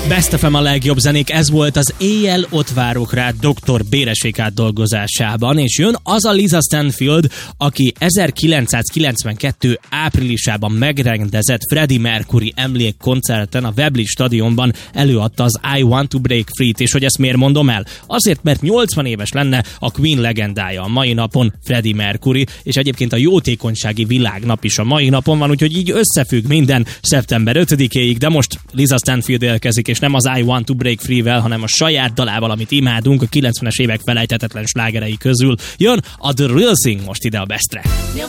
Best FM a legjobb zenék, ez volt az Éjjel ott várok rá Dr. Béressék átdolgozásában, és jön az a Lisa Stanfield, aki 1992. áprilisában megrendezett Freddie Mercury emlékkoncerten a Wembley stadionban előadta az I Want to Break Free-t, és hogy ezt miért mondom el? Azért, mert 80 éves lenne a Queen legendája a mai napon Freddie Mercury, és egyébként a jótékonysági világnap is a mai napon van, úgyhogy így összefügg minden szeptember 5-éig, de most Lisa Stanfield érkezik, és nem az I Want to Break Free-vel, hanem a saját dalával, amit imádunk, a 90-es évek felejthetetlen slágerei közül. Jön a The Real Thing most ide a Bestre.